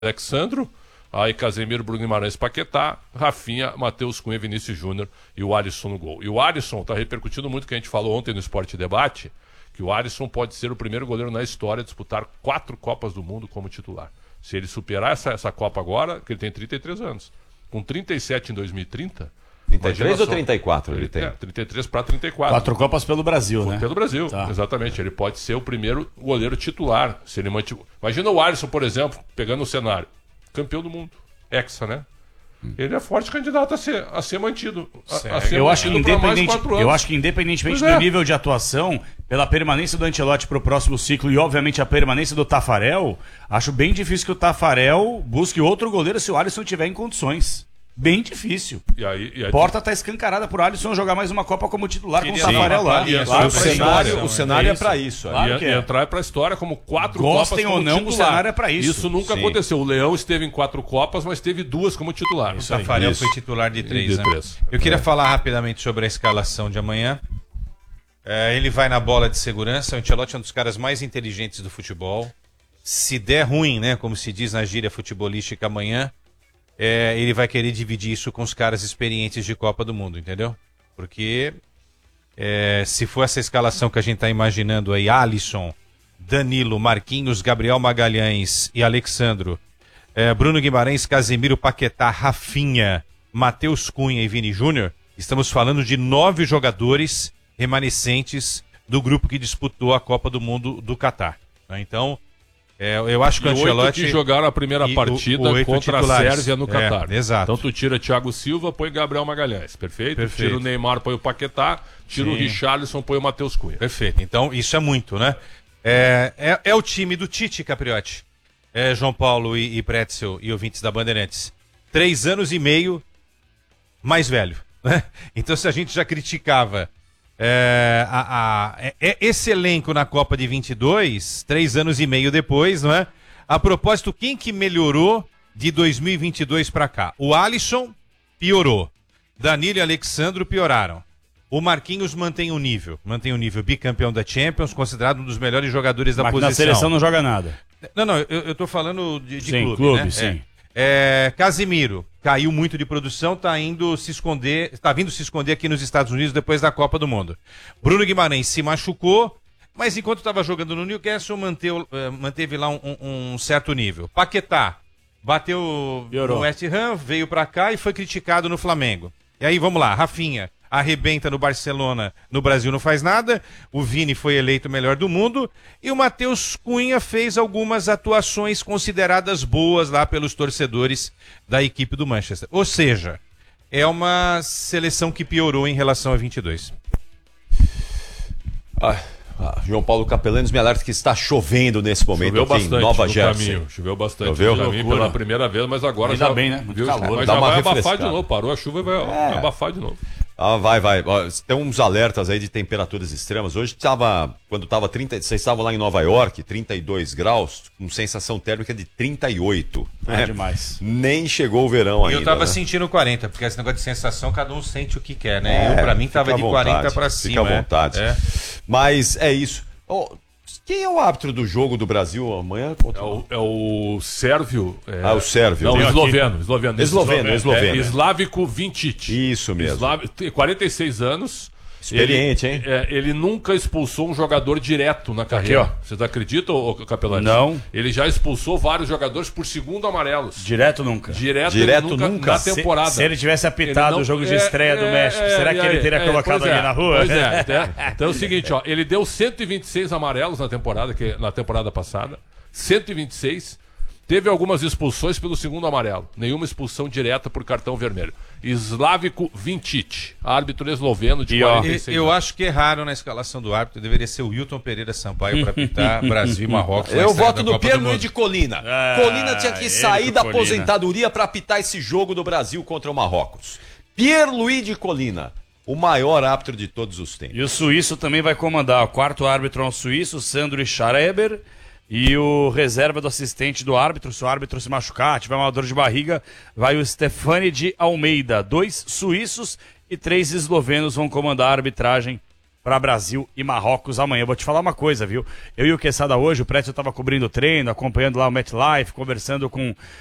Alexandro, aí Casemiro, Bruno Guimarães, Paquetá, Rafinha, Matheus Cunha, Vinícius Júnior e o Alisson no gol. E o Alisson está repercutindo muito o que a gente falou ontem no Esporte Debate, que o Alisson pode ser o primeiro goleiro na história a disputar 4 Copas do Mundo como titular. Se ele superar essa Copa agora, que ele tem 33 anos, com 37 em 2030... 33 ou 34 ele tem? 33 para 34. 4 Copas pelo Brasil, né? Pelo Brasil, exatamente. Ele pode ser o primeiro goleiro titular. Se ele Imagina o Alisson, por exemplo, pegando o cenário. Campeão do mundo. Hexa, né? Ele é forte candidato a ser mantido. Eu acho que independentemente do nível de atuação, pela permanência do Ancelotti para o próximo ciclo e, obviamente, a permanência do Taffarel, acho bem difícil que o Taffarel busque outro goleiro se o Alisson tiver em condições. Bem difícil. E aí, porta está escancarada por Alisson jogar mais uma Copa como titular com o Taffarel lá. O cenário é para isso. Claro entrar para a história como 4 Copas Gostem ou não, titular. O cenário é para isso. Isso nunca aconteceu. O Leão esteve em 4 Copas, mas teve 2 como titular. O Taffarel foi titular de 3. Né? Eu queria falar rapidamente sobre a escalação de amanhã. Ele vai na bola de segurança. O Ancelotti é um dos caras mais inteligentes do futebol. Se der ruim, né, como se diz na gíria futebolística amanhã, ele vai querer dividir isso com os caras experientes de Copa do Mundo, entendeu? Porque se for essa escalação que a gente está imaginando aí, Alisson, Danilo, Marquinhos, Gabriel Magalhães e Alexandro, Bruno Guimarães, Casemiro, Paquetá, Rafinha, Matheus Cunha e Vini Júnior, estamos falando de 9 jogadores remanescentes do grupo que disputou a Copa do Mundo do Catar. Então... eu acho que o Ancelotti... que jogaram a primeira partida contra a Sérvia no Catar. Exato. Então tu tira Thiago Silva, põe Gabriel Magalhães. Perfeito? Tira o Neymar, põe o Paquetá. Tira o Richarlison, põe o Matheus Cunha. Perfeito. Então isso é muito, né? É o time do Tite, Capriotti. João Paulo e Pretzel e ouvintes da Bandeirantes. 3 anos e meio mais velho. Né? Então se a gente já criticava... esse elenco na Copa de 22, 3 anos e meio depois, não é? A propósito, quem que melhorou de 2022 para cá? O Alisson piorou. Danilo e Alexandro pioraram. O Marquinhos mantém o nível bicampeão da Champions, considerado um dos melhores jogadores da posição. Na seleção não joga nada. Não, eu tô falando de clube, né? Sim. Casemiro caiu muito de produção, tá vindo se esconder aqui nos Estados Unidos depois da Copa do Mundo. Bruno Guimarães se machucou, mas enquanto estava jogando no Newcastle, manteve lá um certo nível. Paquetá bateu no West Ham, veio para cá e foi criticado no Flamengo. E aí, vamos lá, Rafinha arrebenta no Barcelona, no Brasil não faz nada, o Vini foi eleito o melhor do mundo, e o Matheus Cunha fez algumas atuações consideradas boas lá pelos torcedores da equipe do Manchester. Ou seja, é uma seleção que piorou em relação a 22. João Paulo Capelanes me alerta que está chovendo nesse momento aqui em Nova Jersey. Choveu bastante no caminho pela primeira vez, mas agora ainda bem, né? Viu, mas já vai abafar de novo. Parou a chuva e vai abafar de novo. Vai. Tem uns alertas aí de temperaturas extremas. Hoje quando estava 30, vocês estavam lá em Nova York, 32 graus, com sensação térmica de 38. Demais. Nem chegou o verão ainda. Eu tava sentindo 40, porque esse negócio de sensação, cada um sente o que quer, né? Pra mim tava de 40 para cima. Fica à vontade. Mas é isso. Quem é o árbitro do jogo do Brasil amanhã? É o Sérvio. O Sérvio. Não, Esloveno. Slavko Vinčić. Isso mesmo. 46 anos. Experiente, hein? Ele nunca expulsou um jogador direto na carreira. Aqui, Vocês acreditam, Capelani? Não. Ele já expulsou vários jogadores por segundo amarelos. Direto nunca. Direto nunca. Na temporada. Se ele tivesse apitado o jogo de estreia do México, será que ele teria colocado ali na rua? Pois Então é o seguinte, ele deu 126 amarelos na temporada passada. 126. Teve algumas expulsões pelo segundo amarelo. Nenhuma expulsão direta por cartão vermelho. Slavko Vinčić, árbitro esloveno de 46 anos. Eu acho que erraram na escalação do árbitro. Deveria ser o Wilton Pereira Sampaio para apitar Brasil e Marrocos. Eu voto no Pierluigi Colina. Colina tinha que sair da aposentadoria para apitar esse jogo do Brasil contra o Marrocos. Pierluigi Colina, o maior árbitro de todos os tempos. E o suíço também vai comandar. O quarto árbitro é um suíço, Sandro Schreiber. E o reserva do assistente do árbitro, se o árbitro se machucar, tiver uma dor de barriga, vai o Stefani de Almeida. 2 suíços e 3 eslovenos vão comandar a arbitragem para Brasil e Marrocos amanhã. Vou te falar uma coisa, viu? Eu e o Quesada hoje, o Prédio estava cobrindo o treino, acompanhando lá o MetLife, conversando com